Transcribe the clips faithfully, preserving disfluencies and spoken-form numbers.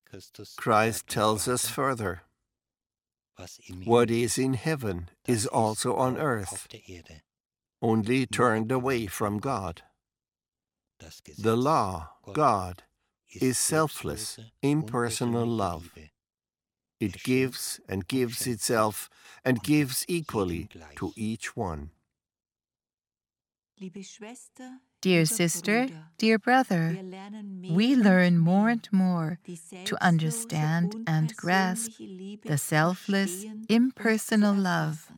Christ tells us further, what is in heaven is also on earth, only turned away from God. The law, God, is selfless, impersonal love. It gives and gives itself and gives equally to each one. Dear sister, dear brother, we learn more and more to understand and grasp the selfless, impersonal love.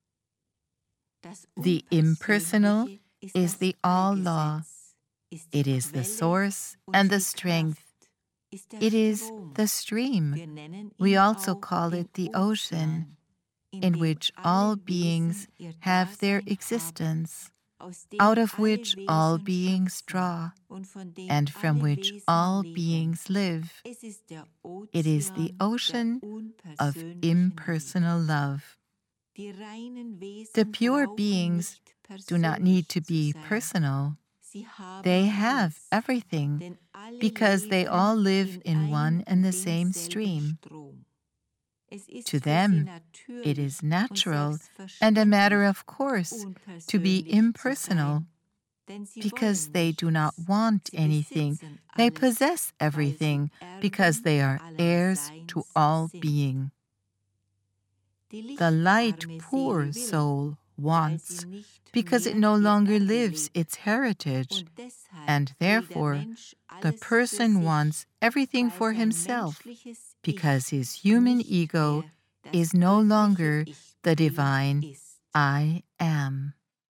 The impersonal is the all-law. It is the source and the strength. It is the stream. We also call it the ocean, in which all beings have their existence, out of which all beings draw, and from which all beings live. It is the ocean of impersonal love. The pure beings do not need to be personal. They have everything, because they all live in one and the same stream. To them, it is natural and a matter of course to be impersonal, because they do not want anything. They possess everything, because they are heirs to all being. The light, poor soul wants, because it no longer lives its heritage, and therefore the person wants everything for himself, because his human ego is no longer the divine I am.